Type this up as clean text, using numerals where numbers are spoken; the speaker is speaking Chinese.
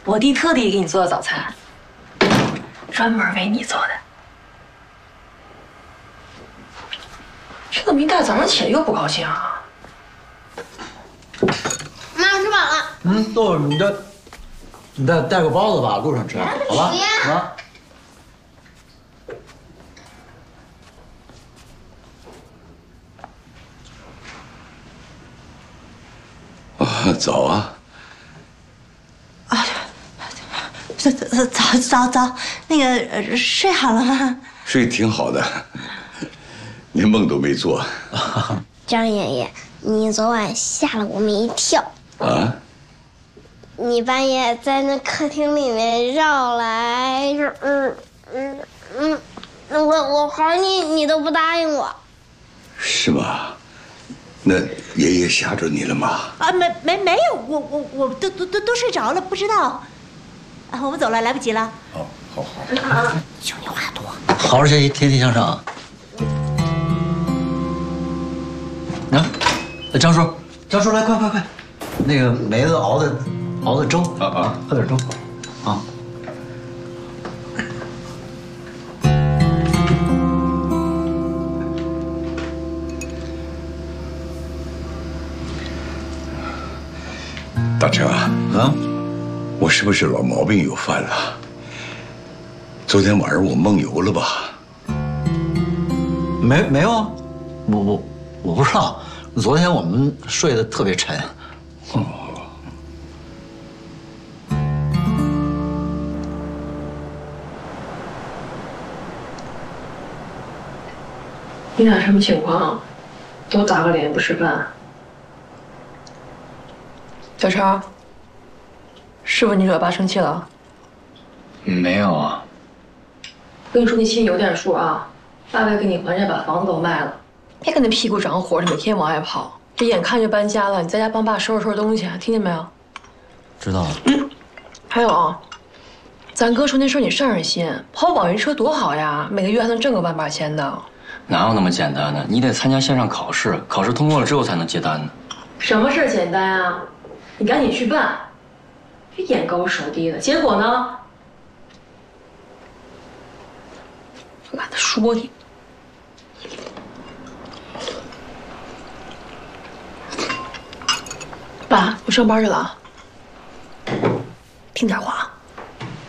我弟特地给你做的早餐，专门为你做的。这个明大早上起来又不高兴啊！ 妈，我吃饱了。 豆儿，你再带个包子吧，路上吃，好吧？啊。 早啊！ 啊，早，那个睡好了吗？ 睡挺好的，连梦都没做。 张爷爷，你昨晚吓了我们一跳。 啊？ 你半夜在那客厅里面绕来，我喊你，你都不答应我。 是吗？那爷爷吓着你了吗？ 啊，没有，我都睡着了，不知道。啊，我们走了，来不及了。 哦，好。 就你话多。 好好学习，天天向上啊！啊，张叔来，快！那个梅子熬的粥啊，喝点粥啊。 大成啊，我是不是老毛病又犯了？昨天晚上我梦游了吧？ 没有啊，我不知道。昨天我们睡得特别沉。哦。 你俩什么情况？都打个脸不吃饭？小超，是不是你惹爸生气了？ 没有啊。 我跟你说，你心里有点数啊。爸爸给你还债，把房子都卖了，别跟那屁股长火的，每天往外跑。这眼看就搬家了，你在家帮爸收拾东西，听见没有？ 知道了。 还有啊，咱哥说那事儿你上上心，跑网约车多好呀，每个月还能挣个万把钱的。 哪有那么简单呢？你得参加线上考试，考试通过了之后才能接单呢。 什么事儿简单啊？你赶紧去办，别眼高手低的。结果呢？懒得说你。爸，我上班去了啊。听点话。